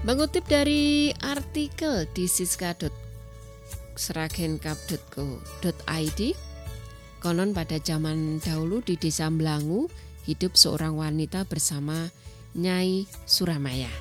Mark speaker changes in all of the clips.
Speaker 1: Mengutip dari artikel di siska.sragenkap.co.id, konon pada zaman dahulu di desa Mlangu hidup seorang wanita bersama Nyai Suramaya.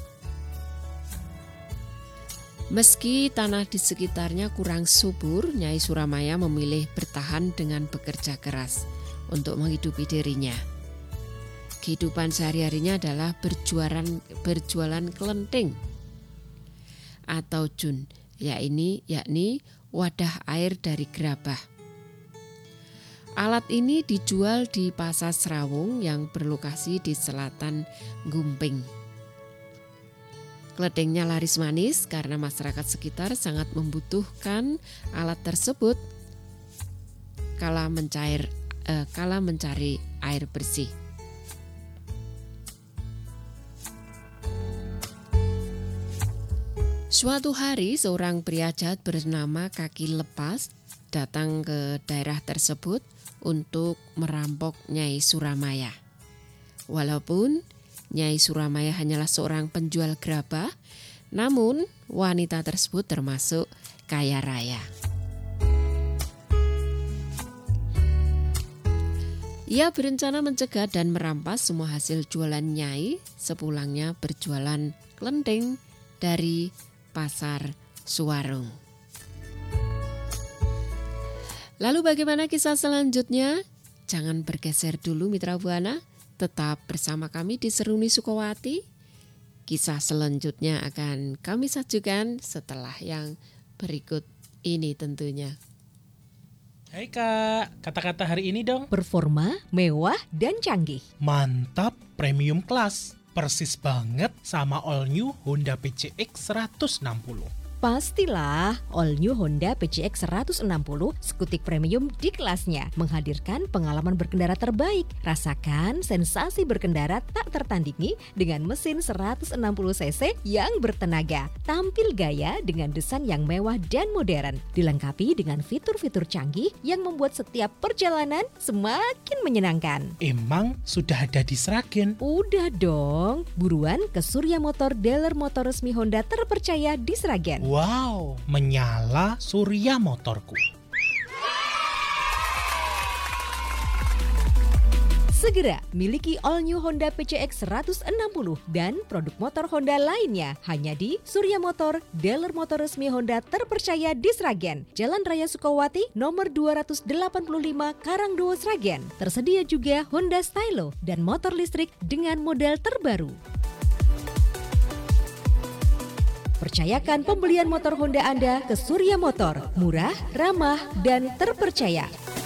Speaker 1: Meski tanah di sekitarnya kurang subur, Nyai Suramaya memilih bertahan dengan bekerja keras untuk menghidupi dirinya. Kehidupan sehari-harinya adalah berjualan kelenting atau jun, yakni wadah air dari gerabah. Alat ini dijual di Pasar Serawung yang berlokasi di selatan Gumping. Kelentingnya laris manis karena masyarakat sekitar sangat membutuhkan alat tersebut kala mencari air bersih. Suatu hari seorang pria jahat bernama Kaki Lepas datang ke daerah tersebut untuk merampok Nyai Suramaya. Walaupun Nyai Suramaya hanyalah seorang penjual gerabah, namun wanita tersebut termasuk kaya raya. Ia berencana mencegah dan merampas semua hasil jualan Nyai sepulangnya berjualan kelenting dari Pasar Suwarung. Lalu bagaimana kisah selanjutnya? Jangan bergeser dulu Mitra Buana, tetap bersama kami di Seruni Sukowati. Kisah selanjutnya akan kami sajikan setelah yang berikut ini tentunya.
Speaker 2: Hai Kak, kata-kata hari ini dong.
Speaker 3: Performa, mewah, dan canggih.
Speaker 2: Mantap, premium class. Persis banget sama all new Honda PCX 160.
Speaker 3: Pastilah, all new Honda PCX 160 skutik premium di kelasnya, menghadirkan pengalaman berkendara terbaik. Rasakan sensasi berkendara tak tertandingi dengan mesin 160 cc yang bertenaga. Tampil gaya dengan desain yang mewah dan modern, dilengkapi dengan fitur-fitur canggih yang membuat setiap perjalanan semakin menyenangkan.
Speaker 2: Emang sudah ada di Sragen?
Speaker 3: Udah dong, buruan ke Surya Motor, dealer motor resmi Honda terpercaya di Sragen.
Speaker 2: Wow, menyala Surya Motorku.
Speaker 3: Segera miliki all new Honda PCX 160 dan produk motor Honda lainnya hanya di Surya Motor, dealer motor resmi Honda terpercaya di Sragen, Jalan Raya Sukowati, nomor 285 Karangdowo, Sragen. Tersedia juga Honda Stylo dan motor listrik dengan model terbaru. Percayakan pembelian motor Honda Anda ke Surya Motor, murah, ramah, dan terpercaya.